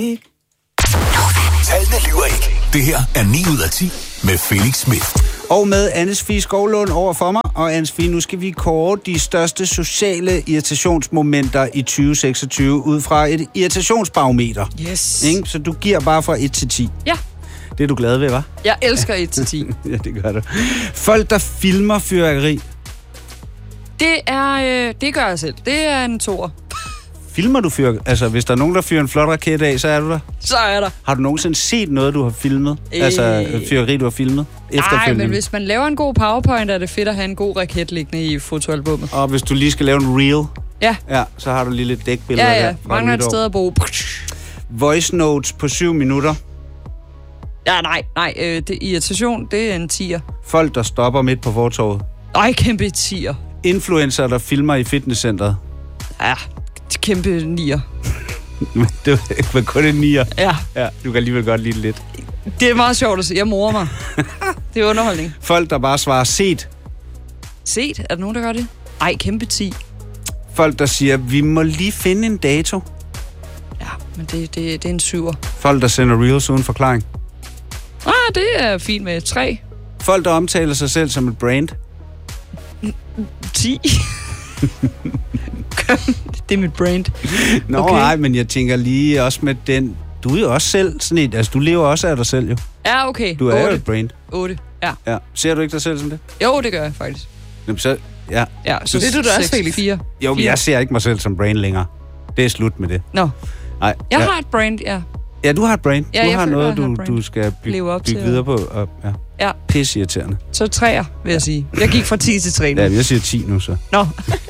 Tallene lyver ikke. Det her er 9 ud af 10 med Felix Smith. Og med Anne-Sophie Skovlund over for mig. Og Anne-Sophie, nu skal vi kåre de største sociale irritationsmomenter i 2026 ud fra et irritationsbarometer. Yes. Ikke? Så du giver bare fra 1 til 10. Ja. Det er du glad ved, hva'? Jeg elsker 1 til 10. Ja, det gør du. Folk, der filmer fyrværkeri. Det gør jeg selv. Det er en 2'er. Filmer du fyrværkeri? Altså, hvis der er nogen, der fyrer en flot raket af, så er du der? Så er der. Har du nogensinde set noget, du har filmet? Altså, fyrværkeri, du har filmet? Nej, men hvis man laver en god PowerPoint, er det fedt at have en god raket liggende i fotoalbummet. Og hvis du lige skal lave en reel, ja, så har du lige lidt dækbilleder der. Ja, mangler et sted at bo. Voice notes på 7 minutter. Ja, nej, det irritation, det er en 10'er. Folk, der stopper midt på fortovet. Ej, kæmpe 10'er. Influencer, der filmer i fitnesscenteret. Ja, kæmpe 9'er. Det var kun en 9'er. Ja. Du kan alligevel godt lide det lidt. Det er meget sjovt at se. Jeg morer mig. Det er underholdning. Folk, der bare svarer set. Set? Er der nogen, der gør det? Ej, kæmpe 10. Folk, der siger, vi må lige finde en dato. Ja, men det er en 7'er. Folk, der sender reels uden forklaring. Det er fint med 3. Folk, der omtaler sig selv som et brand. 10. Det er mit brand. Nå, okay. Nej, men jeg tænker lige også med den... Du er jo også selv sådan et... Altså, du lever også af dig selv, jo. Ja, okay. Du er jo et brand. 8, ja. Ser du ikke dig selv som det? Jo, det gør jeg faktisk. Jamen, så... Ja. Så det er du da også, Felix. 4. Jo, men jeg ser ikke mig selv som brand længere. Det er slut med det. Nå. Nej. Jeg har et brand, ja. Ja, du har et brand. Ja, du har noget, har du skal bygge videre på. Og, ja. Pisse irriterende. Så 3'er, vil jeg sige. Jeg gik fra 10 til 3 nu. Ja, jeg siger 10 nu, så. Nå.